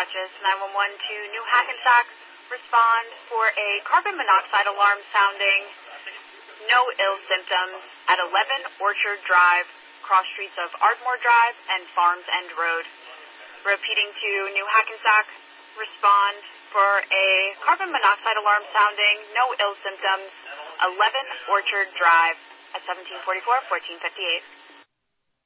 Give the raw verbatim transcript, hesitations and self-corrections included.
Dutchess, nine one one to New Hackensack. Respond for a carbon monoxide alarm sounding. No ill symptoms at eleven Orchard Drive, cross streets of Ardmore Drive and Farms End Road. Repeating to New Hackensack. Respond for a carbon monoxide alarm sounding. No ill symptoms. eleven Orchard Drive at seventeen forty-four, fourteen fifty-eight.